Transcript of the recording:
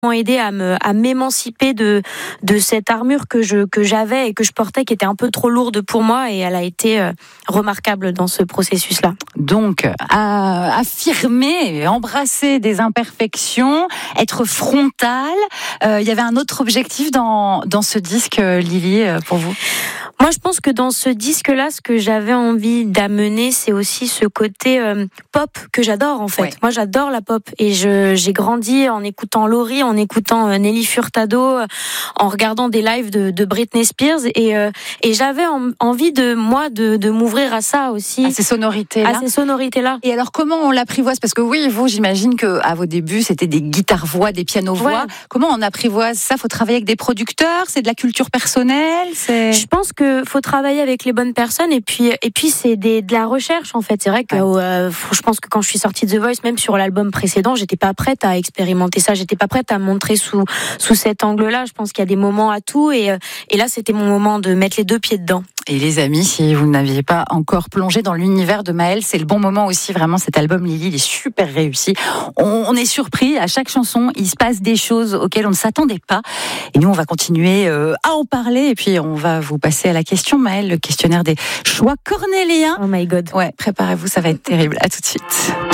aidé à m'émanciper de cette armure que j'avais et que je portais, qui était un peu trop lourde pour moi, et elle a été remarquable dans ce processus-là. Donc, affirmer, embrasser des imperfections, être frontale. Il y avait un autre objectif dans ce disque, Lily, pour vous? Moi, je pense que dans ce disque-là, ce que j'avais envie d'amener, c'est aussi ce côté pop que j'adore, en fait. Ouais. Moi, j'adore la pop, et j'ai grandi en écoutant Laurie, en écoutant Nelly Furtado, en regardant des lives de Britney Spears, et j'avais envie de m'ouvrir à ça aussi. À ces sonorités-là. Et alors, comment on l'apprivoise? Parce que oui, vous, j'imagine que à vos débuts, c'était des guitares-voix, des pianos-voix. Ouais. Comment on apprivoise ça? Faut travailler avec des producteurs? C'est de la culture personnelle? Je pense que faut travailler avec les bonnes personnes, et puis c'est de la recherche, en fait. C'est vrai que je pense que quand je suis sortie de The Voice, même sur l'album précédent, j'étais pas prête à expérimenter ça, j'étais pas prête à me montrer sous cet angle-là. Je pense qu'il y a des moments à tout, et là c'était mon moment de mettre les deux pieds dedans. Et les amis, si vous n'aviez pas encore plongé dans l'univers de Maëlle, c'est le bon moment aussi. Vraiment, cet album Lily, il est super réussi. On est surpris à chaque chanson. Il se passe des choses auxquelles on ne s'attendait pas. Et nous, on va continuer à en parler. Et puis, on va vous passer à la question, Maëlle, le questionnaire des choix cornéliens. Oh my God. Ouais, préparez-vous, ça va être terrible. À tout de suite.